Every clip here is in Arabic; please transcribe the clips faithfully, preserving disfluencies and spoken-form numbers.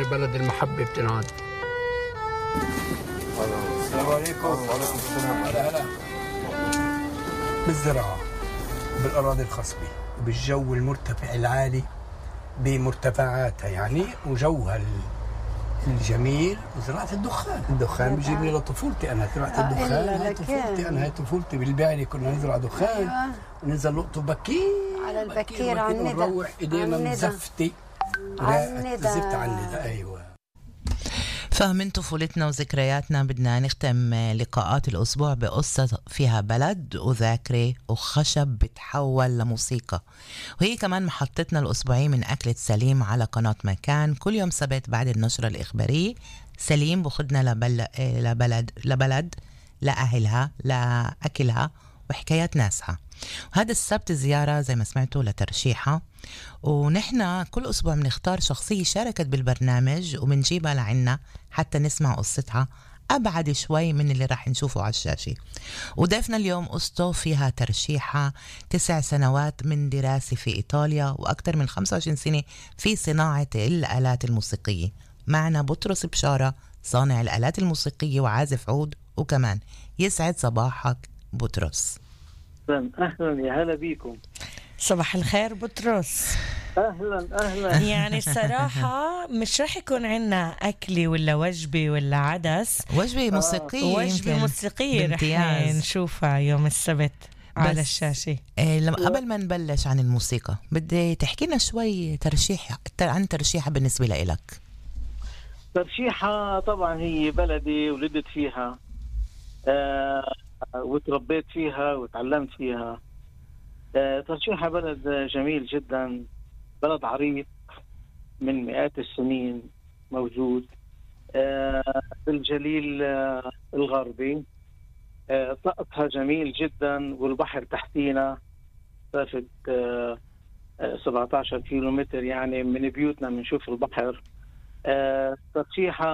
بلد المحبة بتنعاد. السلام عليكم. وعليكم السلام. هلا هلا. بالزراعة، بالأراضي الخصبة، بالجو المرتفع العالي بمرتفعاتها يعني، وجوها الجميل، وزراعة الدخان. الدخان بيجيب لي لطفولتي أنا، زراعة الدخان هاي طفولتي أنا، هاي طفولتي بالبعلة كنا نزرع دخان. أيوة. وننزل لقطه بكير على البكير على الندى، ونروح إيدينا مزفتي على الندى، زفت على الندى. أيوة. فمن طفولتنا وذكرياتنا بدنا نختم لقاءات الأسبوع بقصة فيها بلد وذاكرة وخشب بتحول لموسيقى، وهي كمان محطتنا الأسبوعية من أكلة سليم على قناة مكان. كل يوم سبت بعد النشرة الإخبارية سليم بخدنا لبل... لبلد لبلد لأهلها لأكلها وحكايات ناسها. وهذا السبت زيارة زي ما سمعتوا لترشيحة، ونحن كل أسبوع بنختار شخصية شاركت بالبرنامج وبنجيبها لعنا حتى نسمع قصتها أبعد شوي من اللي راح نشوفه على الشاشة. وضيفنا اليوم قصته فيها ترشيحة، تسع سنوات من دراسة في إيطاليا وأكثر من خمسة وعشرين سنة في صناعة الآلات الموسيقية. معنا بطرس بشارة صانع الآلات الموسيقية وعازف عود وكمان. يسعد صباحك بطرس. أهلا، يا هلا بيكم. صباح الخير بطرس. أهلا أهلا. يعني الصراحة مش رح يكون عنا أكلي ولا وجبة ولا عدس، وجبة موسيقية. آه. وجبة موسيقية رح نشوفها يوم السبت على الشاشة. إيه لما قبل ما نبلش عن الموسيقى بدي تحكي لنا شوي ترشيح عن ترشيحة بالنسبة لإلك. ترشيحة طبعا هي بلدي، ولدت فيها آه وتربيت فيها وتعلمت فيها. آه ترشيحة بلد جميل جدا، بلد عريق من مئات السنين موجود آه بالجليل آه الغربي. آه طقسها جميل جدا، والبحر تحتينا مسافة آه آه سبعة عشر كيلو متر، يعني من بيوتنا بنشوف البحر. آه ترشيحة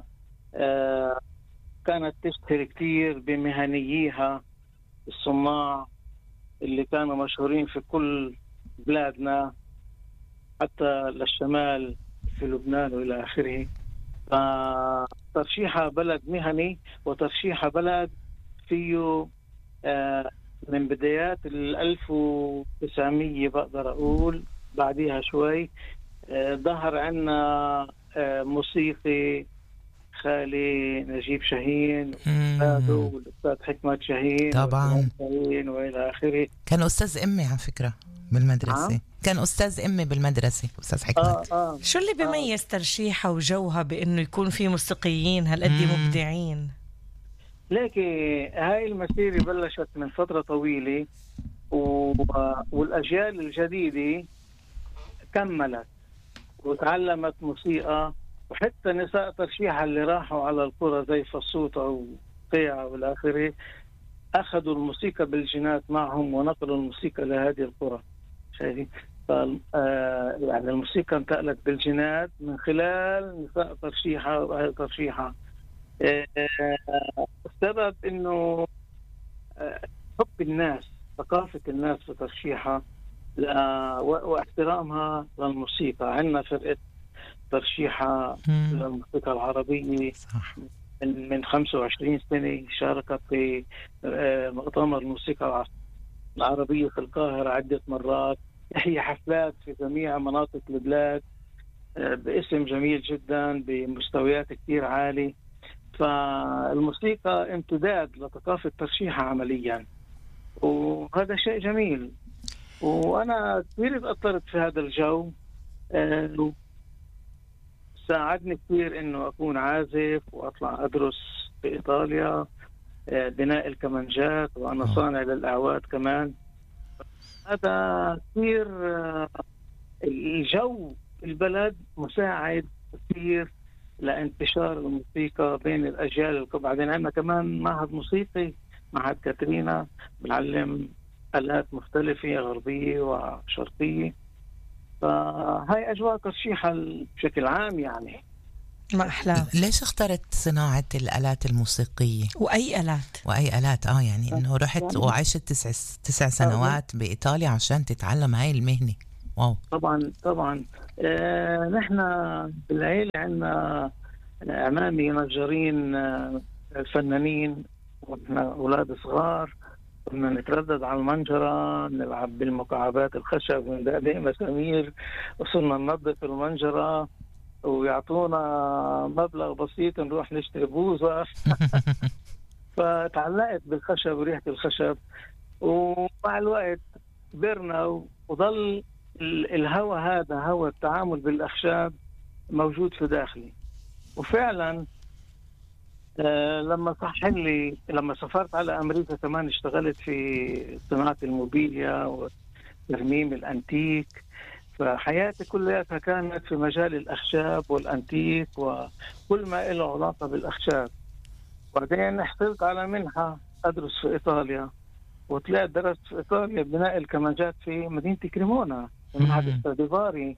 آه كانت تشتهر كتير بمهنييها الصناع اللي كانوا مشهورين في كل بلادنا حتى للشمال في لبنان وإلى آخره. فترشيحة بلد مهني، وترشيحة بلد فيه من بدايات الألف وتسعمية بقدر أقول بعديها شوي ظهر عنا موسيقي خالي نجيب شاهين والأستاذ حكمت شاهين طبعا وإلى آخره. كان أستاذ أمي على فكرة بالمدرسة. آه؟ كان أستاذ أمي بالمدرسة أستاذ حكمت. آه آه. شو اللي بيميز آه. ترشيحة وجوها بإنه يكون في موسيقيين هالقد مبدعين؟ لكن هاي المسيرة بلشت من فترة طويلة و... والأجيال الجديدة كملت وتعلمت موسيقى، وحتى نساء ترشيحة اللي راحوا على القرى زي فصوطة وقيعة والآخرة أخذوا الموسيقى بالجينات معهم ونقلوا الموسيقى لهذه القرى. شايفين؟ آه يعني الموسيقى انتقلت بالجينات من خلال نساء ترشيحة وأهل ترشيحة. آه السبب إنه آه حب الناس، ثقافة الناس في ترشيحة واحترامها للموسيقى. عندنا فرقة ترشيحة للموسيقى العربية صح. من خمسة وعشرين سنة شاركت في مؤتمر الموسيقى العربية في القاهرة عدة مرات. هي حفلات في جميع مناطق البلاد باسم جميل جدا بمستويات كتير عالية. فالموسيقى امتداد لثقافة ترشيحة عمليا، وهذا شيء جميل. وأنا كثير تأثرت في هذا الجو، ساعدني كثير إنه أكون عازف وأطلع أدرس في إيطاليا بناء الكمانجات، وأنا صانع للأعواد كمان. هذا كثير الجو في البلد مساعد كثير لانتشار الموسيقى بين الأجيال. بعدين عندنا كمان معهد موسيقي، معهد كاترينا، بنعلم آلات مختلفة غربية وشرقية. فهاي أجواء ترشيحة بشكل عام يعني. ما أحلى. ليش اخترت صناعة الآلات الموسيقية؟ وأي آلات؟ وأي آلات آه يعني إنه رحت وعشت تسع تسع سنوات بإيطاليا عشان تتعلم هاي المهنة. واو. طبعا طبعا آه نحن بالعيلة عندنا أعمامي نجارين آه فنانين، ونحن أولاد صغار كنا نتردد على المنجرة نلعب بالمكعبات الخشب وندقدق مسامير، وصلنا ننظف المنجرة ويعطونا مبلغ بسيط نروح نشتري بوزة. فتعلقت بالخشب وريحة الخشب، ومع الوقت كبرنا وظل الهوى هذا هوى التعامل بالأخشاب موجود في داخلي. وفعلا آه لما صح لي لما سافرت على أمريكا كمان اشتغلت في صناعة الموبيليا وترميم الأنتيك، فحياتي كلها كانت في مجال الأخشاب والأنتيك وكل ما له علاقة بالأخشاب. بعدين حصلت على منحة أدرس في إيطاليا، وطلعت درست في إيطاليا بناء الكمانجات في مدينة كريمونا في معهد ستراديفاري.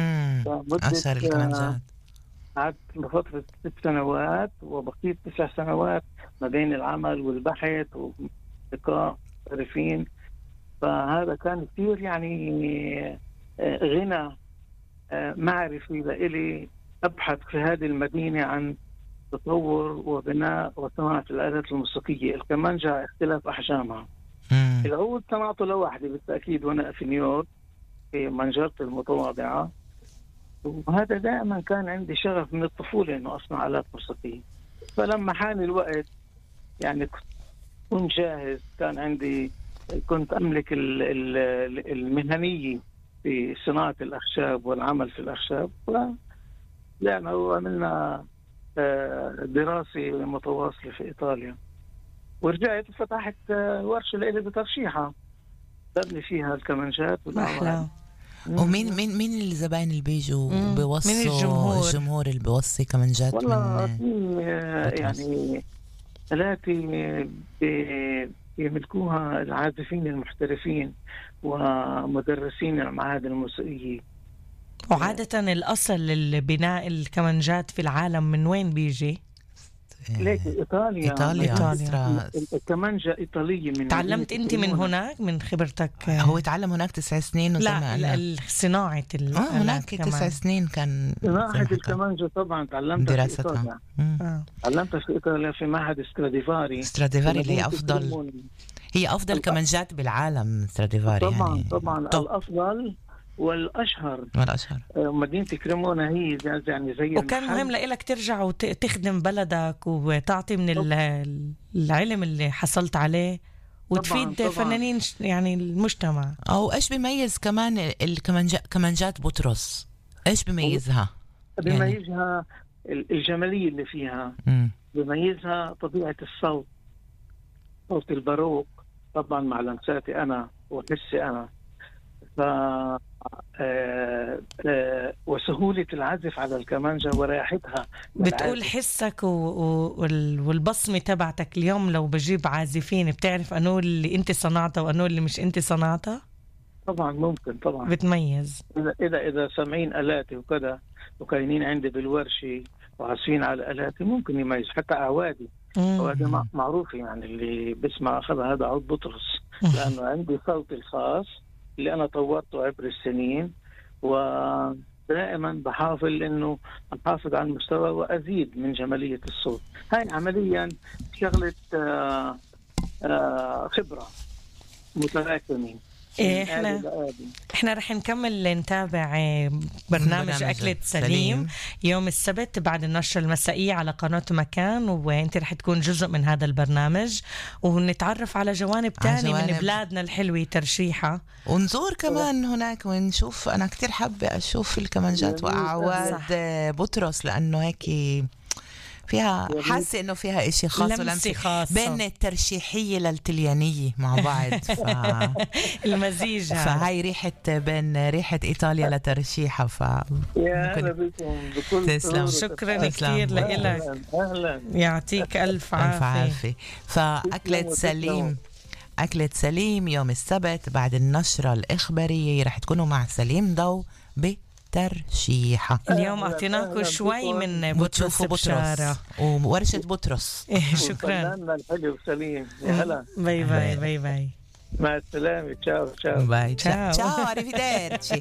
أثر الكمانجات. قعدت بفترة ست سنوات وبقيت تسع سنوات ما بين العمل والبحث واللقاء محترفين. فهذا كان كثير يعني غنى معرفي لإلي أبحث في هذه المدينة عن تطور وبناء وصناعة الآلات الموسيقية. الكمانجا اختلاف أحجامها. العود صنعته لوحدي بالتأكيد وأنا في نيويورك في منجرتي المتواضعة، وهذا دائما كان عندي شغف من الطفولة إنه أصنع آلات موسيقية. فلما حان الوقت يعني كنت جاهز، كان عندي كنت أملك المهنية في صناعة الأخشاب والعمل في الأخشاب، فلأن عملنا دراسة متواصلة في إيطاليا، ورجعت وفتحت ورشة لإلي بترشيحة ببني فيها الكمانجات والأعواد. ومين مين مين الزباين اللي بيجوا بيوصوا؟ من الجمهور الجمهور اللي بيوصي كمانجات؟ والله من يعني ثلاثة يملكوها العازفين المحترفين ومدرسين المعاهد الموسيقية. وعادة الأصل لبناء الكمانجات في العالم من وين بيجي؟ ليك إيطاليا. إيطاليا, إيطاليا. الكمانجا إيطالية. من تعلمت أنت من هناك من خبرتك؟ هو تعلم هناك تسع سنين لا صناعة آه هناك تسع سنين كان صناعة الكمانجا. طبعا تعلمتها في إيطاليا. آه. تعلمتها في إيطاليا في معهد ستراديفاري. ستراديفاري اللي هي أفضل هي أفضل كمانجات بالعالم. ستراديفاري طبعا يعني طبعا طب. الأفضل والأشهر والأشهر. مدينة كريمونا هي يعني زي وكان مهم لإلك ترجع وتخدم بلدك وتعطي من العلم اللي حصلت عليه وتفيد طبعاً فنانين يعني المجتمع. أو إيش بيميز كمان الكمانجات بطرس؟ إيش بيميزها؟ بيميزها يعني الجمالية اللي فيها. م. بيميزها طبيعة الصوت، صوت الباروك طبعا مع لمساتي أنا وحسي أنا. ف آه آه وسهولة العزف على الكمانجا ورائحتها. بتقول حسك و... و... والبصمة تبعتك. اليوم لو بجيب عازفين بتعرف أنو اللي أنت صنعتها وأنو اللي مش أنت صنعتها؟ طبعا ممكن طبعا بتميز. إذا إذا, إذا سامعين آلاتي وكذا وكاينين عندي بالورشة وعازفين على آلاتي ممكن يميز. حتى أعوادي أعوادي معروفة يعني اللي بسمع أخذ هذا عود بطرس لأنه عندي صوتي الخاص اللي أنا طورته عبر السنين، ودائما بحافظ إنه أحافظ على المستوى وأزيد من جمالية الصوت. هاي عمليا شغلة آآ آآ خبرة متراكمين. احنا احنا رح نكمل نتابع برنامج, برنامج أكلة سليم, سليم يوم السبت بعد النشرة المسائية على قناة مكان، وانت رح تكون جزء من هذا البرنامج ونتعرف على جوانب تاني جوانب من بلادنا الحلوة ترشيحة، ونزور كمان هناك ونشوف. أنا كتير حابة أشوف الكمانجات وأعواد بطرس لأنه هيك فيها حاسة إنه فيها إشي خاص لمسة خاصة بين الترشيحية للتليانية مع بعض. ف... المزيج فهاي ريحة بين ريحة إيطاليا لترشيحة. ف يا أهلا بكم بكل تسلم. شكرا كثير لك. أهلا. يعطيك ألف عافية. عافية. فأكلة سليم أكلة سليم يوم السبت بعد النشرة الإخبارية رح تكونوا مع سليم ضو ب ترشيحة. اليوم أعطيناكم شوي من بطرس بشارة وورشة بطرس. شكرا. الحلو سليم. هلا. باي باي باي باي. مع السلامة. تشاو تشاو. باي. تشاو. تشاو. arrivederci.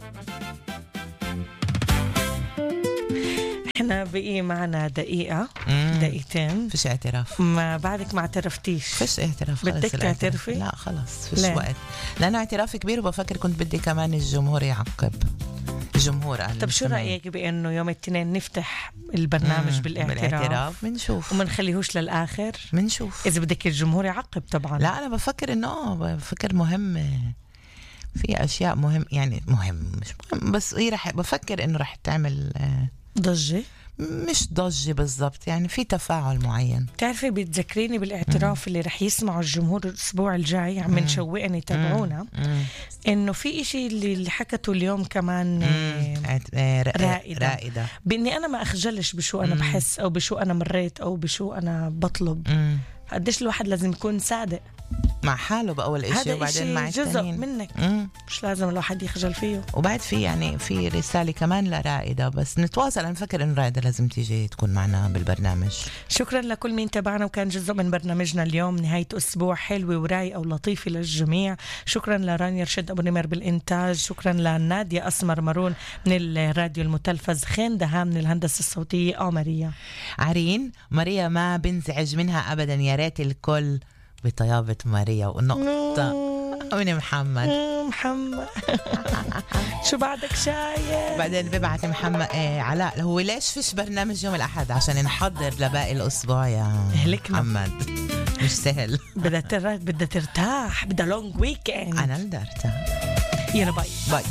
احنا بقي معنا دقيقة دقيقتين. فيش اعتراف. ما بعدك ما اعترفتيش. فيش اعتراف. بدك تعترفي؟ لا خلص فيش وقت، لأنه اعتراف كبير وبفكر كنت بدي كمان الجمهور يعقب. الجمهور قال. طب شو رأيك بأنه يوم الاثنين نفتح البرنامج بالاعتراف, بالاعتراف منشوف وما نخليهوش للآخر؟ منشوف إذا بدك الجمهور يعقب طبعا. لا أنا بفكر إنه آه بفكر مهم، في أشياء مهم يعني مهم مش مهم، بس هي رح بفكر إنه رح تعمل ضجة، مش ضجة بالضبط، يعني في تفاعل معين. تعرفي بتذكريني بالاعتراف مم. اللي رح يسمعوا الجمهور الأسبوع الجاي، عم نشوقني يتابعونا، إنه في إشي اللي حكته اليوم كمان رائدة, رائدة بإني أنا ما أخجلش بشو أنا مم. بحس أو بشو أنا مريت أو بشو أنا بطلب. قديش الواحد لازم يكون صادق مع حاله بأول إشي وبعدين مع جزء التانين. منك مم. مش لازم الواحد يخجل فيه. وبعد في يعني في رسالة كمان لرائدة، بس نتواصل. أنا فكر إن رائدة لازم تيجي تكون معنا بالبرنامج. شكرا لكل مين تابعنا وكان جزء من برنامجنا اليوم. نهاية أسبوع حلوة ورايقة ولطيفة للجميع. شكرا لرانيا رشد أبو نمر بالإنتاج. شكرا لنادية أسمر مارون من الراديو المتلفز. خين دهام من الهندسة الصوتية. أو ماريا عرين ماريا ما بنزعج منها أبدا، يا ريت الكل بطيابة ماريا. ونقطة من محمد محمد شو بعدك شايف؟ بعدين ببعت محمد إيه علاء هو ليش فيش برنامج يوم الأحد عشان نحضر لباقي الأسبوع يا محمد. مش سهل. بدها تر... بدها ترتاح، بدها لونج ويكند. أنا اللي ارتاح. يلا باي باي.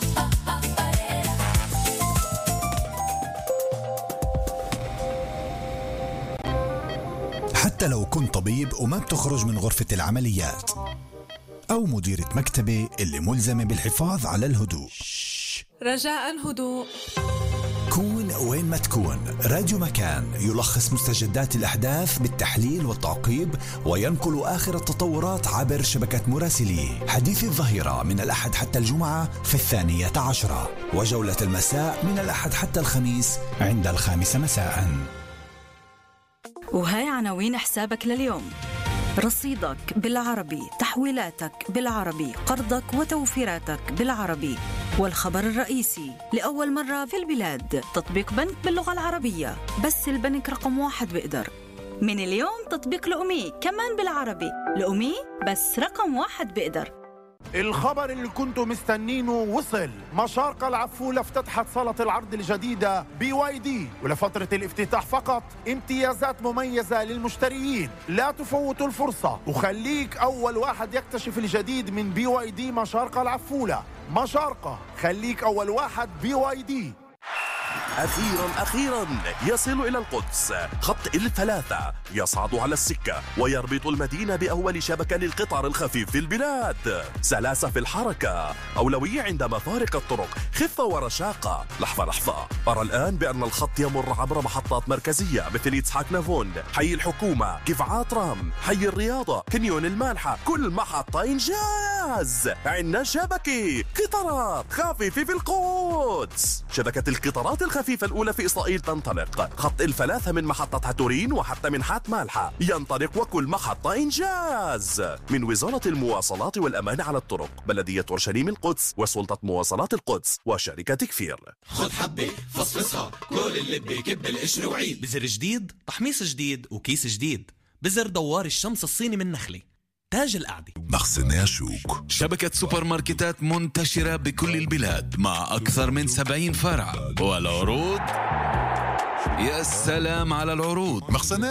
حتى لو كنت طبيب وما بتخرج من غرفة العمليات، أو مديرة مكتبة اللي ملزمة بالحفاظ على الهدوء، رجاء هدوء. كون وين ما تكون، راديو مكان يلخص مستجدات الأحداث بالتحليل والتعقيب، وينقل آخر التطورات عبر شبكة مراسليه. حديث الظهيرة من الأحد حتى الجمعة في الثانية عشرة، وجولة المساء من الأحد حتى الخميس عند الخامسة مساءً. وهاي عناوين حسابك لليوم: رصيدك بالعربي، تحويلاتك بالعربي، قرضك وتوفيراتك بالعربي. والخبر الرئيسي: لأول مرة في البلاد تطبيق بنك باللغة العربية، بس البنك رقم واحد بيقدر. من اليوم تطبيق لأمي كمان بالعربي، لأمي بس رقم واحد بيقدر. الخبر اللي كنتوا مستنينه وصل. مشارقة العفولة افتتحت صالة العرض الجديدة بي واي دي، ولفترة الافتتاح فقط امتيازات مميزة للمشتريين. لا تفوتوا الفرصة وخليك أول واحد يكتشف الجديد من بي واي دي مشارقة العفولة. مشارقة، خليك أول واحد. بي واي دي. أخيرا أخيرا يصل إلى القدس خط الثلاثة، يصعد على السكة ويربط المدينة بأول شبكة للقطار الخفيف في البلاد. سلاسة في الحركة، أولوية عند مفارق الطرق، خفة ورشاقة. لحظة لحظة، أرى الآن بأن الخط يمر عبر محطات مركزية مثل إسحاق نافون، حي الحكومة، قفعات رام، حي الرياضة، كنيون المانحة. كل محطة إنجاز. عندنا شبكة قطارات خفيفة في القدس. شبكة القطارات الخفيفة الأولى في إسرائيل تنطلق. خط الثلاثة من محطة هاتورين وحتى منحات مالحة ينطلق، وكل محطة إنجاز. من وزارة المواصلات والأمان على الطرق، بلدية أورشليم القدس، وسلطة مواصلات القدس، وشركة كفير. خد حبة فصفصها، كل اللي بيكب القشر وعيد. بزر جديد، تحميص جديد، وكيس جديد. بزر دوار الشمس الصيني من نخلة، تاج القعدة. مخزن شوك، شبكة سوبر ماركتات منتشرة بكل البلاد مع أكثر من سبعين فرع. والعروض، يا سلام على العروض. مخزن